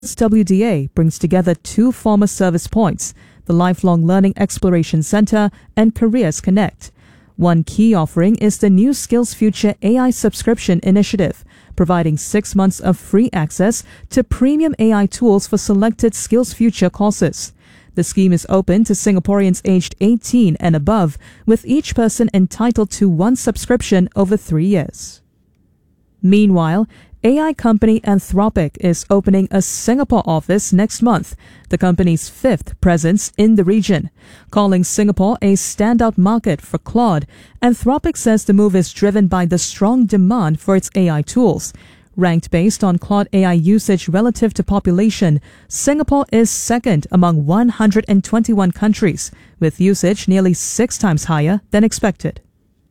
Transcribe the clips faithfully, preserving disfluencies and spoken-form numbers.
W D A brings together two former service points, the Lifelong Learning Exploration Center and Careers Connect. One key offering is the new SkillsFuture A I Subscription Initiative, providing six months of free access to premium A I tools for selected SkillsFuture courses. The scheme is open to Singaporeans aged eighteen and above, with each person entitled to one subscription over three years. Meanwhile, A I company Anthropic is opening a Singapore office next month, the company's fifth presence in the region. Calling Singapore a standout market for Claude, Anthropic says the move is driven by the strong demand for its A I tools. Ranked based on Claude A I usage relative to population, Singapore is second among one hundred twenty-one countries, with usage nearly six times higher than expected.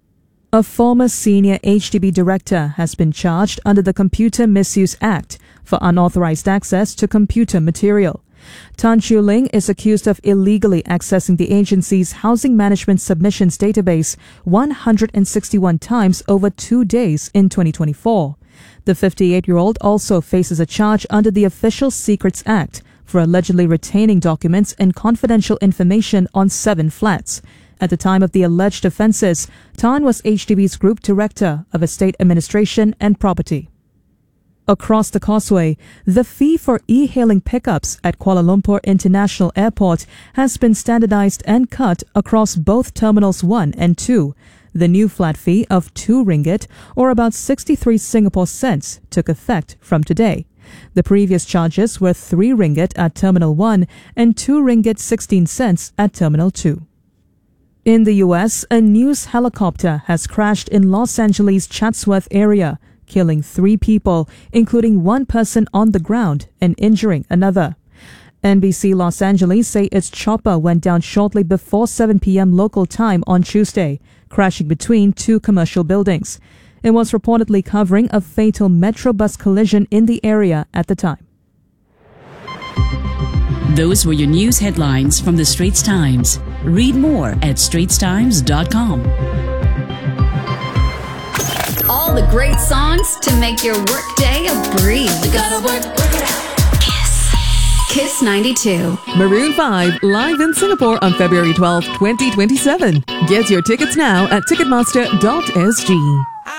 A former senior H D B director has been charged under the Computer Misuse Act for unauthorized access to computer material. Tan Chiu Ling is accused of illegally accessing the agency's housing management submissions database one hundred sixty-one times over two days in twenty twenty-four. The fifty-eight-year-old also faces a charge under the Official Secrets Act for allegedly retaining documents and confidential information on seven flats. At the time of the alleged offences, Tan was H D B's Group Director of Estate Administration and Property. Across the causeway, the fee for e-hailing pickups at Kuala Lumpur International Airport has been standardised and cut across both Terminals one and two. The new flat fee of two ringgit, or about sixty-three Singapore cents, took effect from today. The previous charges were three ringgit at Terminal one and two ringgit sixteen cents at Terminal two. In the U S, a news helicopter has crashed in Los Angeles' Chatsworth area, killing three people, including one person on the ground, and injuring another. N B C Los Angeles say its chopper went down shortly before seven p.m. local time on Tuesday, crashing between two commercial buildings. It was reportedly covering a fatal Metro bus collision in the area at the time. Those were your news headlines from the Straits Times. Read more at straits times dot com. All the great songs to make your workday a breeze. You gotta work, work it out. Kiss. Kiss ninety-two. Maroon five, live in Singapore on February twelfth, twenty twenty-seven. Get your tickets now at ticketmaster dot s g.